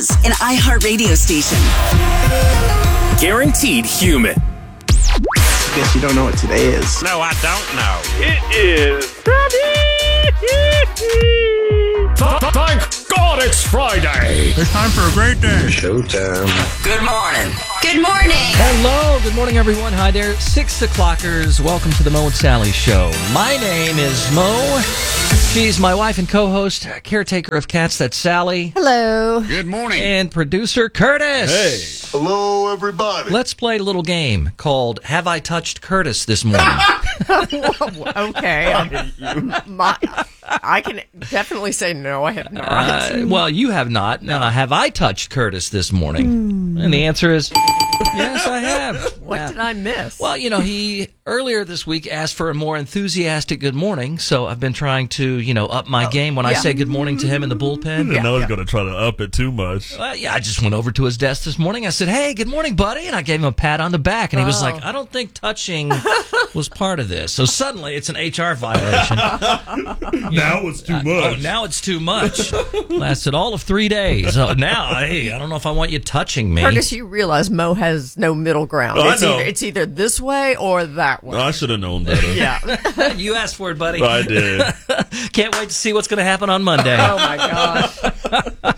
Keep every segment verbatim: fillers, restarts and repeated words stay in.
An iHeartRadio station. Guaranteed human. I guess you don't know what today is. No, I don't know. It is Thank God it's Friday. It's time for a great day. Showtime. Good morning. Good morning. Hello, good morning, everyone. Hi there, six o'clockers. Welcome to the Mo and Sally Show. My name is Mo. She's my wife and co-host, caretaker of cats. That's Sally. Hello. Good morning. And producer Curtis. Hey. Hello, everybody. Let's play a little game called Have I Touched Curtis This Morning? Okay. My, I can definitely say no, I have not. Uh, well, you have not. Now, have I touched Curtis this morning? And the answer is yes, I have. What Yeah. did I miss? Well, you know, he earlier this week asked for a more enthusiastic good morning, so I've been trying to, you know, up my game when I yeah. say good morning to him in the bullpen. Didn't know he was going to try to up it too much. Well, yeah, I just went over to his desk this morning. I said, hey, good morning, buddy. And I gave him a pat on the back. And he was Oh. like, I don't think touching was part of this. So suddenly it's an H R violation. Now it's too Uh, much. oh, now it's too much. Lasted all of three days. Oh, now, hey, I don't know if I want you touching me. Curtis, you realize Mo has no middle ground. Oh, I it's, know. Either, it's either this way or that way. I should have known better. Yeah. You asked for it, buddy. I did. Can't wait to see what's going to happen on Monday. Oh, my gosh.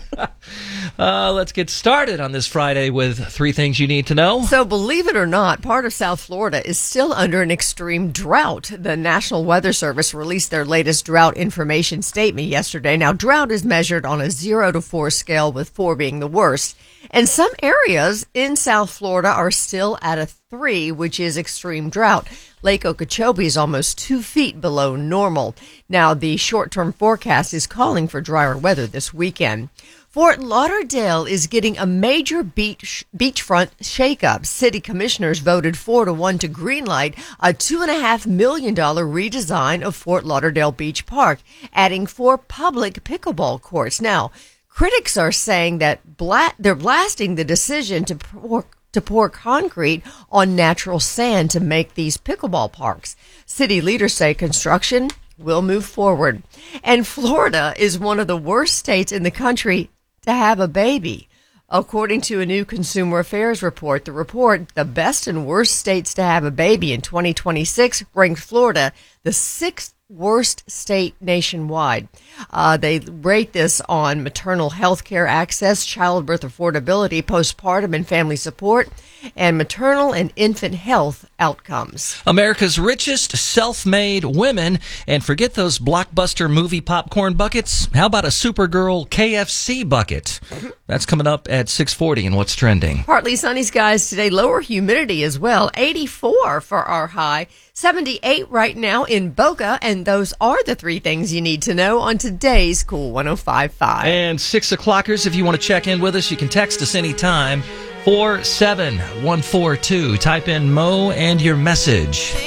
Uh, let's get started on this Friday with three things you need to know. So, believe it or not, part of South Florida is still under an extreme drought. The National Weather Service released their latest drought information statement yesterday. Now, drought is measured on a zero to four scale, with four being the worst. And some areas in South Florida are still at a three, which is extreme drought. Lake Okeechobee is almost two feet below normal. Now, the short-term forecast is calling for drier weather this weekend. Fort Lauderdale is getting a major beach beachfront shakeup. City commissioners voted four to one to greenlight a two and a half million dollar redesign of Fort Lauderdale Beach Park, adding four public pickleball courts. Now, critics are saying that bla- they're blasting the decision to pour, to pour concrete on natural sand to make these pickleball parks. City leaders say construction will move forward. And Florida is one of the worst states in the country to have a baby. According to a new Consumer Affairs report, the report, The Best and Worst States to Have a Baby in twenty twenty-six, ranks Florida the sixth worst state nationwide. Uh, they rate this on maternal health care access, childbirth affordability, postpartum and family support, and maternal and infant health outcomes. America's richest self-made women. And forget those blockbuster movie popcorn buckets. How about a Supergirl K F C bucket? That's coming up at six forty in What's Trending. Partly sunny skies today, lower humidity as well. eighty-four for our high, seventy-eight right now in Boca, and those are the three things you need to know on today's Cool one oh five point five. And six o'clockers, if you want to check in with us, you can text us anytime. four seven one four two. Type in Mo and your message.